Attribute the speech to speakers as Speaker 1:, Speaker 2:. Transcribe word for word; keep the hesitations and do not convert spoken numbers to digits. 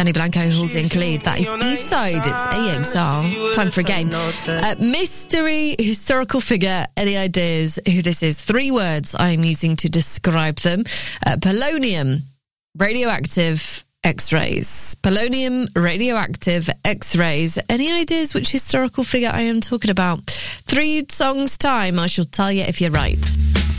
Speaker 1: Danny Blanco, Halsey and Khalid. That is Eastside. It's A X R. Time for a game. Uh, mystery historical figure. Any ideas who this is? Three words I'm using to describe them. Uh, polonium, radioactive, X-rays. Polonium, radioactive, X-rays. Any ideas which historical figure I am talking about? Three songs time. I shall tell you if you're right.